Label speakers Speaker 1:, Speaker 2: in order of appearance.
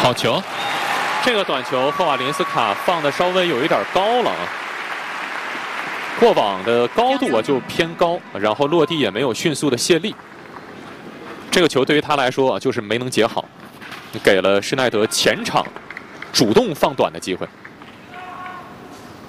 Speaker 1: 好球！这个短球赫瓦林斯卡放的稍微有一点高了啊，过网的高度就偏高，然后落地也没有迅速的卸力。这个球对于他来说就是没能解好，给了施耐德前场主动放短的机会。